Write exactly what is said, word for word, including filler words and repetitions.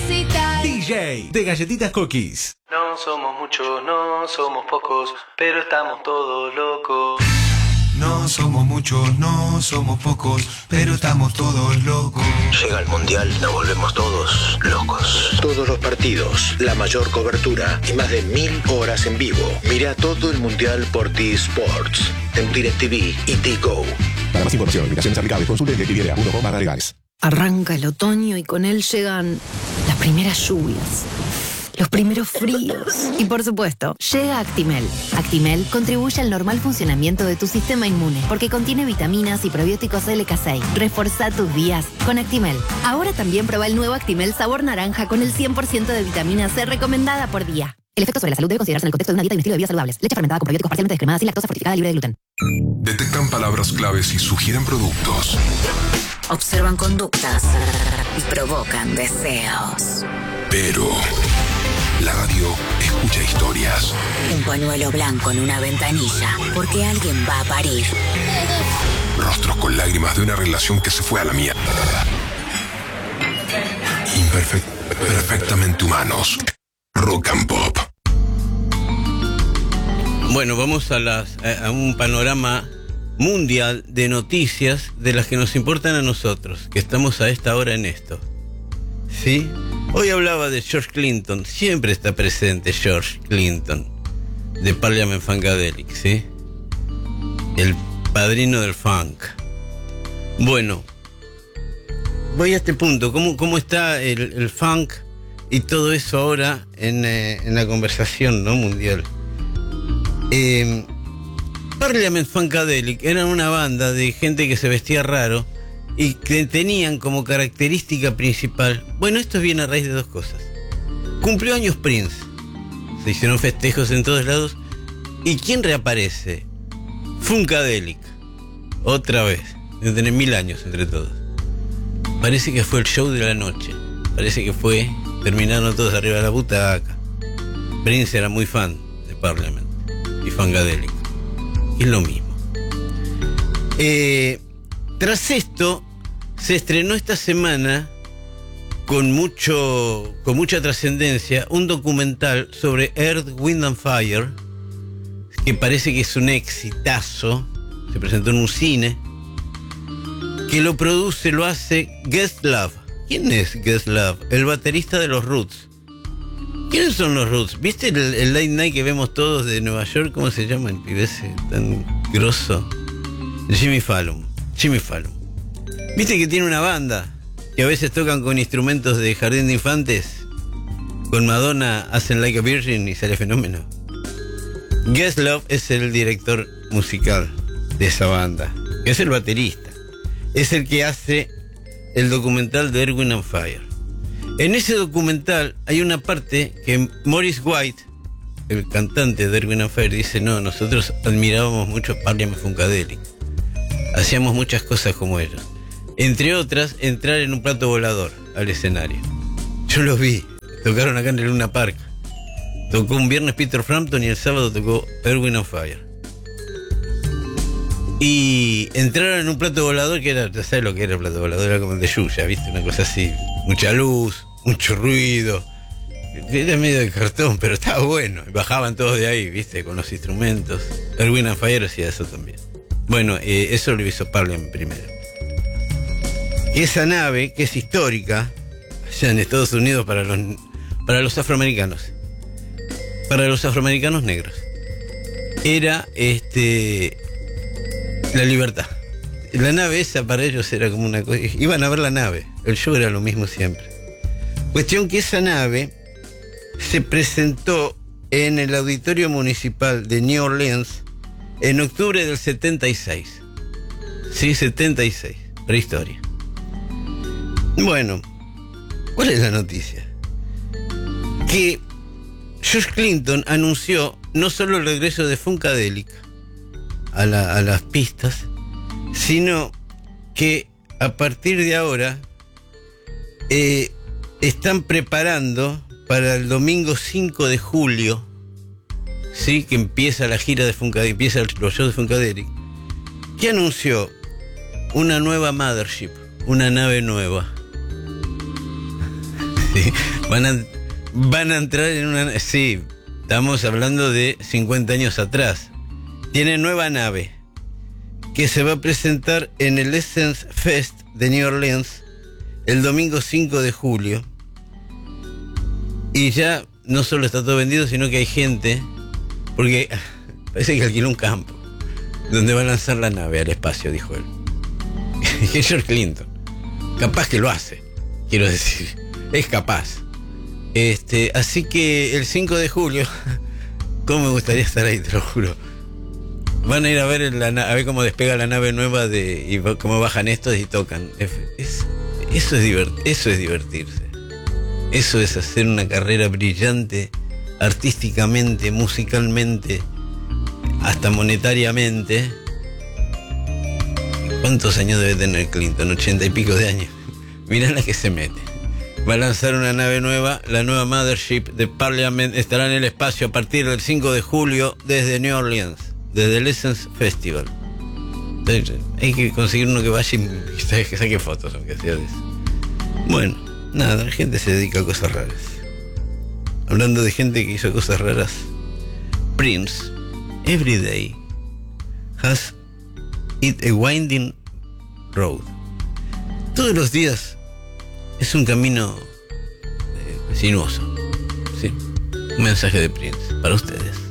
recital. D J de Galletitas Cookies. No somos muchos, no somos pocos, pero estamos todos locos. No somos muchos, no somos pocos, pero estamos todos locos. Llega el Mundial, nos volvemos todos locos. Todos los partidos, la mayor cobertura y más de mil horas en vivo. Mira todo el Mundial por T-Sports, en DirecTV y T-Go. Para más información, invitaciones aplicables, consulte DirecTV punto com barra legales. Arranca el otoño y con él llegan las primeras lluvias, los primeros fríos. Y por supuesto, llega Actimel. Actimel contribuye al normal funcionamiento de tu sistema inmune porque contiene vitaminas y probióticos L K seis. Reforzá tus días con Actimel. Ahora también prueba el nuevo Actimel sabor naranja con el cien por ciento de vitamina C recomendada por día. El efecto sobre la salud debe considerarse en el contexto de una dieta y un estilo de vida saludables. Leche fermentada con probióticos parcialmente descremadas y lactosa fortificada libre de gluten. Detectan palabras claves y sugieren productos. Observan conductas y provocan deseos. Pero la radio escucha historias. Un pañuelo blanco en una ventanilla porque alguien va a parir. Rostros con lágrimas de una relación que se fue a la mierda. Imperfect, perfectamente humanos. Rock and Pop. Bueno, vamos a, las, a, a un panorama mundial de noticias de las que nos importan a nosotros, que estamos a esta hora en esto. ¿Sí? Hoy hablaba de George Clinton, siempre está presente George Clinton, de Parliament Funkadelic, ¿sí? El padrino del funk. Bueno, voy a este punto, ¿cómo, cómo está el, el funk y todo eso ahora en, eh, en la conversación, ¿no?, mundial? Eh, Parliament Funkadelic era una banda de gente que se vestía raro y que tenían como característica principal, bueno, esto viene a raíz de dos cosas. Cumplió años Prince, se hicieron festejos en todos lados, y ¿quién reaparece? Funkadelic, otra vez, de tener mil años entre todos. Parece que fue el show de la noche, parece que fue, terminaron todos arriba de la butaca. Prince era muy fan de Parliament y Funkadelic, es lo mismo. Eh... Tras esto, se estrenó esta semana, con mucho, con mucha trascendencia, un documental sobre Earth, Wind and Fire, que parece que es un exitazo, se presentó en un cine, que lo produce, lo hace Questlove. ¿Quién es Questlove? El baterista de los Roots. ¿Quiénes son los Roots? ¿Viste el, el late night que vemos todos de Nueva York? ¿Cómo se llama el pibe ese tan grosso? Jimmy Fallon. Jimmy Fallon. ¿Viste que tiene una banda que a veces tocan con instrumentos de jardín de infantes? Con Madonna hacen Like a Virgin y sale fenómeno. Questlove es el director musical de esa banda, es el baterista, es el que hace el documental de Earth, Wind and Fire. En ese documental hay una parte que Maurice White, el cantante de Earth, Wind and Fire, dice: no, nosotros admirábamos mucho a Parliament Funkadelic. Hacíamos muchas cosas como ellos. Entre otras, entrar en un plato volador al escenario. Yo los vi. Tocaron acá en el Luna Park. Tocó un viernes Peter Frampton y el sábado tocó Earth, Wind and Fire. Y entraron en un plato volador que era, ¿sabes lo que era el plato volador? Era como el de Yuya, ¿viste? Una cosa así. Mucha luz, mucho ruido. Era medio de cartón, pero estaba bueno. Y bajaban todos de ahí, ¿viste? Con los instrumentos. Earth, Wind and Fire hacía eso también. Bueno, eh, eso lo hizo Parliament primero. Esa nave, que es histórica, allá en Estados Unidos para los, para los afroamericanos, para los afroamericanos negros, era este la libertad. La nave esa para ellos era como una cosa, iban a ver la nave, el show era lo mismo siempre. Cuestión que esa nave se presentó en el Auditorio Municipal de New Orleans en octubre del setenta y seis. Sí, setenta y seis. Prehistoria. Bueno, ¿cuál es la noticia? Que George Clinton anunció no solo el regreso de Funkadelic a, la, a las pistas, sino que a partir de ahora eh, están preparando para el domingo cinco de julio, sí, que empieza la gira de Funkadelic, empieza los shows de Funkadelic, que anunció una nueva mothership, una nave nueva. Sí, van a, van a entrar en una... Sí, estamos hablando de cincuenta años atrás. Tiene nueva nave que se va a presentar en el Essence Fest de New Orleans el domingo cinco de julio. Y ya no solo está todo vendido, sino que hay gente, porque parece que alquiló un campo donde va a lanzar la nave al espacio, dijo él. Y es George Clinton. Capaz que lo hace, quiero decir. Es capaz. Este, así que el cinco de julio, cómo me gustaría estar ahí, te lo juro. Van a ir a ver, la, a ver cómo despega la nave nueva de, y cómo bajan estos y tocan. Es, es, eso, es divert, eso es divertirse. Eso es hacer una carrera brillante, artísticamente, musicalmente, hasta monetariamente. ¿Cuántos años debe tener Clinton? Ochenta y pico de años. Mirá la que se mete. Va a lanzar una nave nueva, la nueva Mothership de Parliament estará en el espacio a partir del cinco de julio desde New Orleans, desde el Essence Festival. Hay que conseguir uno que vaya y que saque fotos, aunque sea de eso. Bueno, nada, la gente se dedica a cosas raras. Hablando de gente que hizo cosas raras, Prince, every day has it a winding road. Todos los días es un camino eh, sinuoso. Sí, un mensaje de Prince para ustedes.